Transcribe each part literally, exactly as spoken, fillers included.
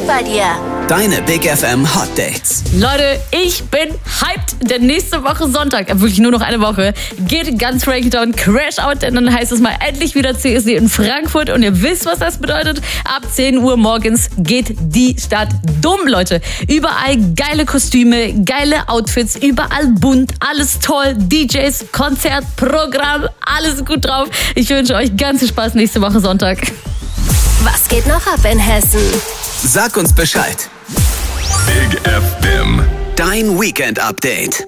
bei dir. Deine Big F M Hot Dates. Leute, ich bin hyped, denn nächste Woche Sonntag, äh, wirklich nur noch eine Woche, geht Guns Breakdown Crash Out, denn dann heißt es mal endlich wieder C S D in Frankfurt und ihr wisst, was das bedeutet. Ab zehn Uhr morgens geht die Stadt dumm, Leute. Überall geile Kostüme, geile Outfits, überall bunt, alles toll, D Js, Konzert, Programm, alles gut drauf. Ich wünsche euch ganz viel Spaß nächste Woche Sonntag. Was geht noch ab in Hessen? Sag uns Bescheid. Big F M. Dein Weekend-Update.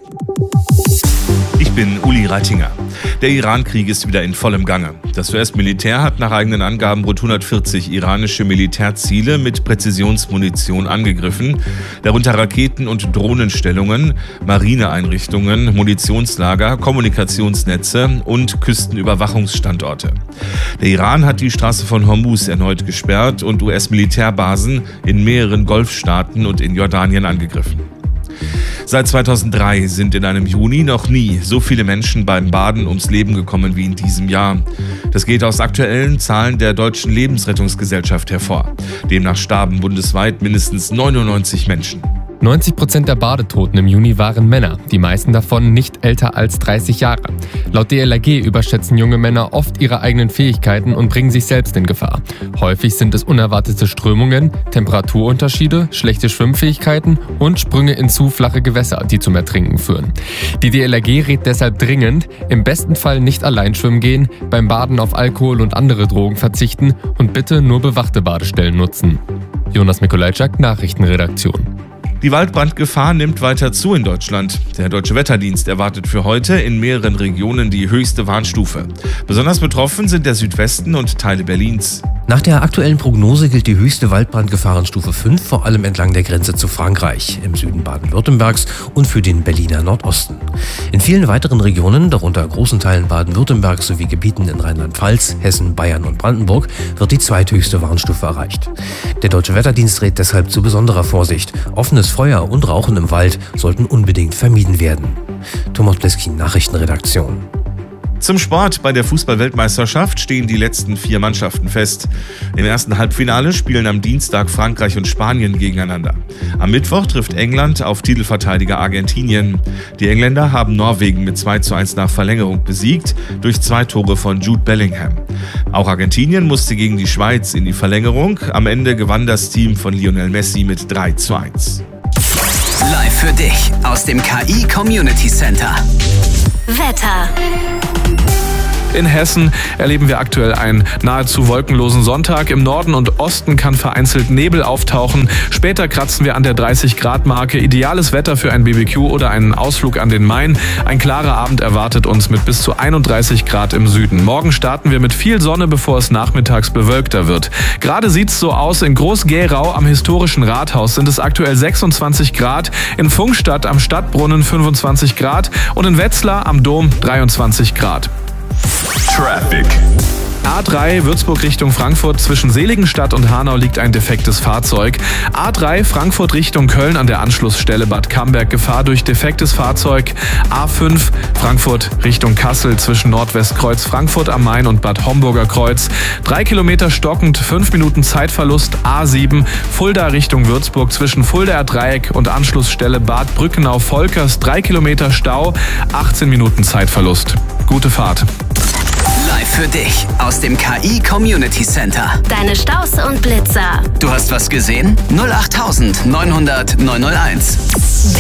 Ich bin Uli Reitinger. Der Iran-Krieg ist wieder in vollem Gange. Das U S-Militär hat nach eigenen Angaben rund hundertvierzig iranische Militärziele mit Präzisionsmunition angegriffen, darunter Raketen- und Drohnenstellungen, Marineeinrichtungen, Munitionslager, Kommunikationsnetze und Küstenüberwachungsstandorte. Der Iran hat die Straße von Hormuz erneut gesperrt und U S-Militärbasen in mehreren Golfstaaten und in Jordanien angegriffen. Seit zweitausenddrei sind in einem Juni noch nie so viele Menschen beim Baden ums Leben gekommen wie in diesem Jahr. Das geht aus aktuellen Zahlen der Deutschen Lebensrettungsgesellschaft hervor. Demnach starben bundesweit mindestens neunundneunzig Menschen. neunzig Prozent der Badetoten im Juni waren Männer, die meisten davon nicht älter als dreißig Jahre. Laut D L R G überschätzen junge Männer oft ihre eigenen Fähigkeiten und bringen sich selbst in Gefahr. Häufig sind es unerwartete Strömungen, Temperaturunterschiede, schlechte Schwimmfähigkeiten und Sprünge in zu flache Gewässer, die zum Ertrinken führen. Die D L R G rät deshalb dringend, im besten Fall nicht allein schwimmen gehen, beim Baden auf Alkohol und andere Drogen verzichten und bitte nur bewachte Badestellen nutzen. Jonas Mikolajczak, Nachrichtenredaktion. Die Waldbrandgefahr nimmt weiter zu in Deutschland. Der Deutsche Wetterdienst erwartet für heute in mehreren Regionen die höchste Warnstufe. Besonders betroffen sind der Südwesten und Teile Berlins. Nach der aktuellen Prognose gilt die höchste Waldbrandgefahrenstufe fünf vor allem entlang der Grenze zu Frankreich, im Süden Baden-Württembergs und für den Berliner Nordosten. In vielen weiteren Regionen, darunter großen Teilen Baden-Württembergs sowie Gebieten in Rheinland-Pfalz, Hessen, Bayern und Brandenburg, wird die zweithöchste Warnstufe erreicht. Der Deutsche Wetterdienst rät deshalb zu besonderer Vorsicht. Offenes Feuer und Rauchen im Wald sollten unbedingt vermieden werden. Thomas Bleskin, Nachrichtenredaktion. Zum Sport. Bei der Fußball-Weltmeisterschaft stehen die letzten vier Mannschaften fest. Im ersten Halbfinale spielen am Dienstag Frankreich und Spanien gegeneinander. Am Mittwoch trifft England auf Titelverteidiger Argentinien. Die Engländer haben Norwegen mit zwei zu eins nach Verlängerung besiegt, durch zwei Tore von Jude Bellingham. Auch Argentinien musste gegen die Schweiz in die Verlängerung. Am Ende gewann das Team von Lionel Messi mit drei zu eins. Live für dich aus dem K I Community Center. Wetter. In Hessen erleben wir aktuell einen nahezu wolkenlosen Sonntag. Im Norden und Osten kann vereinzelt Nebel auftauchen. Später kratzen wir an der dreißig Grad Marke. Ideales Wetter für ein B B Q oder einen Ausflug an den Main. Ein klarer Abend erwartet uns mit bis zu einunddreißig Grad im Süden. Morgen starten wir mit viel Sonne, bevor es nachmittags bewölkter wird. Gerade sieht's so aus. In Groß-Gerau am historischen Rathaus sind es aktuell sechsundzwanzig Grad. In Funkstadt am Stadtbrunnen fünfundzwanzig Grad und in Wetzlar am Dom dreiundzwanzig Grad. Traffic. A drei Würzburg Richtung Frankfurt, zwischen Seligenstadt und Hanau liegt ein defektes Fahrzeug. A drei Frankfurt Richtung Köln an der Anschlussstelle Bad Camberg, Gefahr durch defektes Fahrzeug. A fünf Frankfurt Richtung Kassel, zwischen Nordwestkreuz Frankfurt am Main und Bad Homburger Kreuz. Drei Kilometer stockend, fünf Minuten Zeitverlust. A sieben Fulda Richtung Würzburg, zwischen Fuldaer Dreieck und Anschlussstelle Bad Brückenau-Volkers. Drei Kilometer Stau, achtzehn Minuten Zeitverlust. Gute Fahrt. Live für dich aus dem K I Community Center. Deine Staus und Blitzer. Du hast was gesehen? null acht neun null null neun null eins.